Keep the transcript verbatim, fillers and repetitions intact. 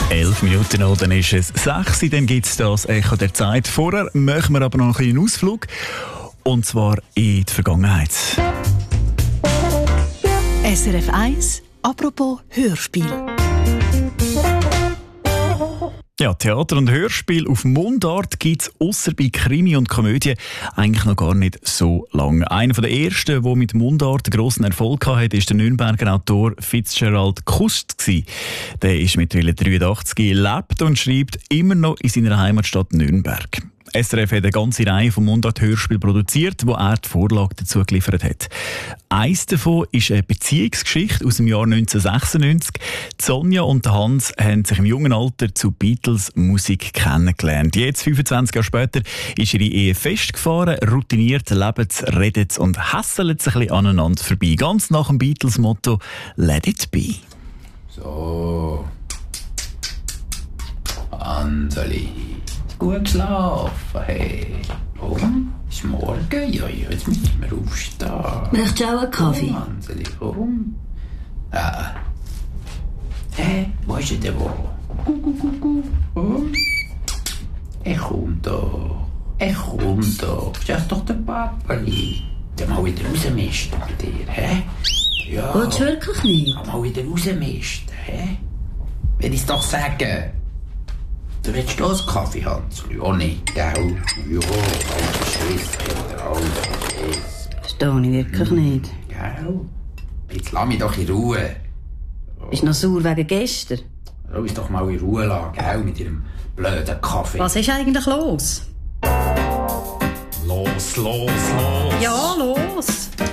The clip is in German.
Elf Minuten noch, dann ist es sechs, dann gibt es das Echo der Zeit. Vorher machen wir aber noch einen kleinen Ausflug, und zwar in die Vergangenheit. S R F eins, apropos Hörspiel. Ja, Theater und Hörspiel auf Mundart gibt es ausser bei Krimi und Komödie eigentlich noch gar nicht so lange. Einer der ersten, der mit Mundart einen grossen Erfolg hatte, war der Nürnberger Autor Fitzgerald Kust. Der ist mittlerweile dreiundachtzig, lebt und schreibt immer noch in seiner Heimatstadt Nürnberg. S R F hat eine ganze Reihe von Mundart-Hörspielen produziert, wo er die Vorlage dazu geliefert hat. Eins davon ist eine Beziehungsgeschichte aus dem Jahr neunzehnhundertsechsundneunzig. Sonja und Hans haben sich im jungen Alter zu Beatles-Musik kennengelernt. Jetzt, fünfundzwanzig Jahre später, ist ihre Ehe festgefahren. Routiniert leben sie, reden sie und hässeln sich ein bisschen aneinander vorbei. Ganz nach dem Beatles-Motto «Let it be». So. Anseli. Gut geschlafen, hey. Oh, ist morgen? Ja, ja, jetzt müssen wir aufstehen. Möchtest du auch einen Kaffee? Oh, Hanseli, warum? Ah. Hä? Hey, wo ist er denn wo? Guck, guck, guck, guck. Oh. Er kommt doch. Er kommt doch. Das ist doch der Papali. Der mal wieder rausmisten bei dir, hä? Ja. Willst du wirklich nicht? Der mal wieder rausmisten, hä? Will ich es doch sagen. Du willst auch einen Kaffee, Hans? Ja, nicht, gell? Ja, alter Schiss, Kinder, alter Schiss. Verstehe ich wirklich hm. nicht. Gell? Jetzt lass mich doch in Ruhe. Oh. Ist noch sauer wegen gestern? Lass uns doch mal in Ruhe lassen, gell? Mit ihrem blöden Kaffee. Was ist eigentlich los? Los, los, los! Ja, los!